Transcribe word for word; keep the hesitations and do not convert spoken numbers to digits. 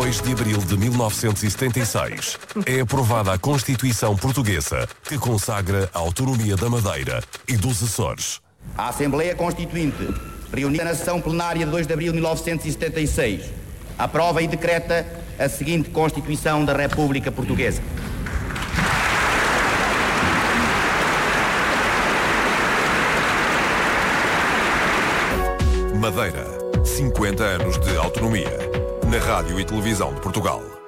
dois de abril de mil novecentos e setenta e seis, é aprovada a Constituição Portuguesa, que consagra a autonomia da Madeira e dos Açores. A Assembleia Constituinte, reunida na sessão plenária de dois de abril de mil novecentos e setenta e seis, aprova e decreta a seguinte Constituição da República Portuguesa. Madeira, cinquenta anos de autonomia. Na Rádio e Televisão de Portugal.